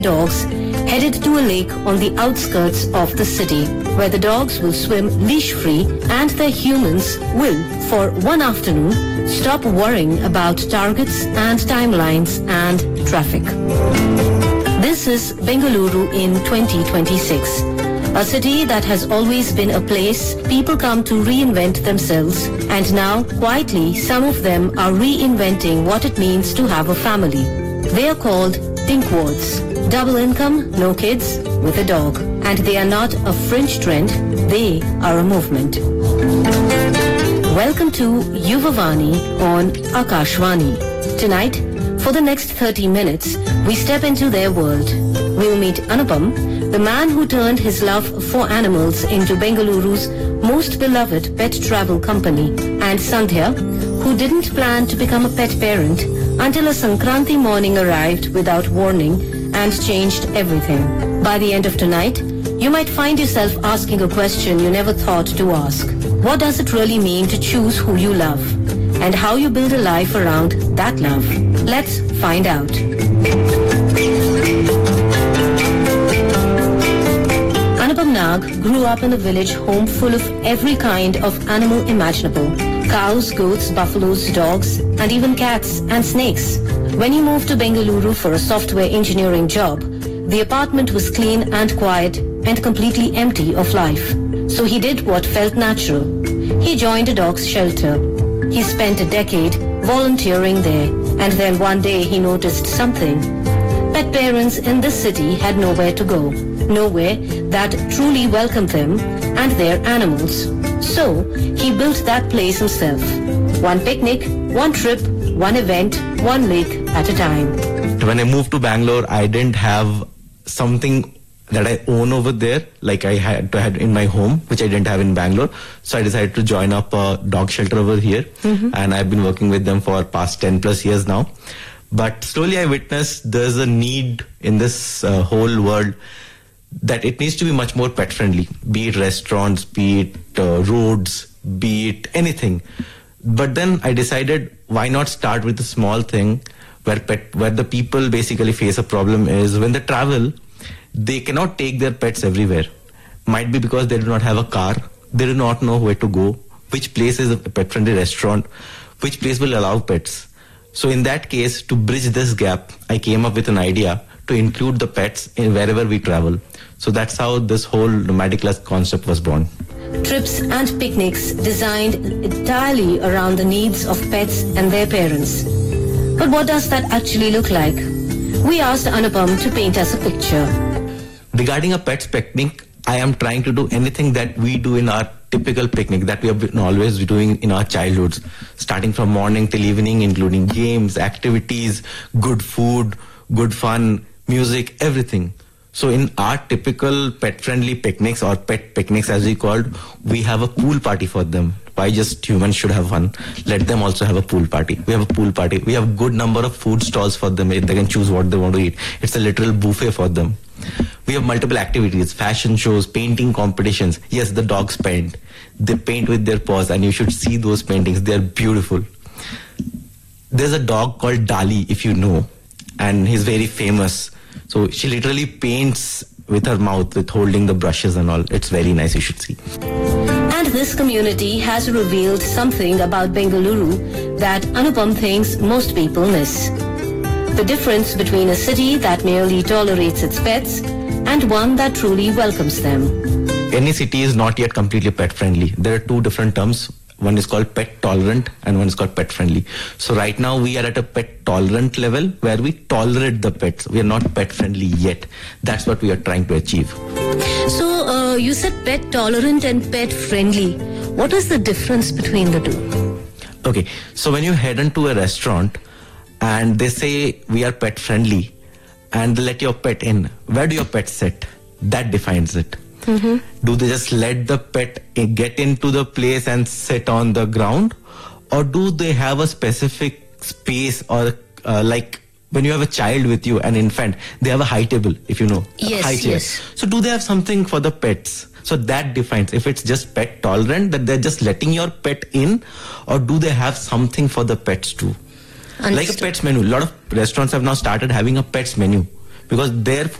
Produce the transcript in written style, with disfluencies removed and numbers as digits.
dogs headed to a lake on the outskirts of the city, where the dogs will swim leash-free and their humans will, for one afternoon, stop worrying about targets and timelines and traffic. This is Bengaluru in 2026. A city that has always been a place people come to reinvent themselves, and now, quietly, some of them are reinventing what it means to have a family. They are called Tinkwards. Double income, no kids, with a dog. And they are not a fringe trend, they are a movement. Welcome to Yuvavani on Akashvani. Tonight, for the next 30 minutes, we step into their world. We'll meet Anupam, the man who turned his love for animals into Bengaluru's most beloved pet travel company, and Sandhya, who didn't plan to become a pet parent until a Sankranti morning arrived without warning and changed everything. By the end of tonight, you might find yourself asking a question you never thought to ask. What does it really mean to choose who you love? And how you build a life around that love? Let's find out. Anupam Nag grew up in a village home full of every kind of animal imaginable. Cows, goats, buffaloes, dogs, and even cats and snakes. When he moved to Bengaluru for a software engineering job, the apartment was clean and quiet and completely empty of life. So he did what felt natural. He joined a dog's shelter. He spent a decade volunteering there, and then one day he noticed something. Pet parents in this city had nowhere to go, nowhere that truly welcomed them and their animals. So he built that place himself. One picnic, one trip, one event, one lake at a time. When I moved to Bangalore, I didn't have something that I own over there, like I had in my home, which I didn't have in Bangalore. So I decided to join up a dog shelter over here. And I've been working with them for past 10 plus years now. But slowly I witnessed there's a need in this whole world that it needs to be much more pet friendly, be it restaurants, be it roads, be it anything. But then I decided, why not start with a small thing where the people basically face a problem is when they travel, they cannot take their pets everywhere. Might be because they do not have a car, they do not know where to go, which place is a pet friendly restaurant, which place will allow pets. So in that case, to bridge this gap, I came up with an idea to include the pets in wherever we travel. So that's how this whole Nomadiclus concept was born. Trips and picnics designed entirely around the needs of pets and their parents. But what does that actually look like? We asked Anupam to paint us a picture. Regarding a pet's picnic, I am trying to do anything that we do in our typical picnic that we have been always doing in our childhoods, starting from morning till evening, including games, activities, good food, good fun, music, everything. So in our typical pet-friendly picnics or pet picnics as we called, we have a pool party for them. Why just humans should have fun? Let them also have a pool party. We have a pool party. We have a good number of food stalls for them. They can choose what they want to eat. It's a literal buffet for them. We have multiple activities, fashion shows, painting competitions. Yes, the dogs paint. They paint with their paws, and you should see those paintings. They are beautiful. There's a dog called Dali, if you know, and he's very famous. So she literally paints with her mouth, with holding the brushes and all. It's very nice, you should see. And this community has revealed something about Bengaluru that Anupam thinks most people miss. The difference between a city that merely tolerates its pets and one that truly welcomes them. Any city is not yet completely pet friendly. There are two different terms. One is called pet tolerant and one is called pet friendly. So right now we are at a pet tolerant level where we tolerate the pets. We are not pet friendly yet. That's what we are trying to achieve. So you said pet tolerant and pet friendly. What is the difference between the two? Okay, so when you head into a restaurant and they say we are pet friendly and they let your pet in, where do your pet sit? That defines it. Do they just let the pet get into the place and sit on the ground, or do they have a specific space, or like when you have a child with you, an infant, they have a high table, if you know, yes, high chair. Yes. So do they have something for the pets? So that defines if it's just pet tolerant, that they're just letting your pet in, or do they have something for the pets too? Understood. Like a pets menu. A lot of restaurants have now started having a pets menu, because their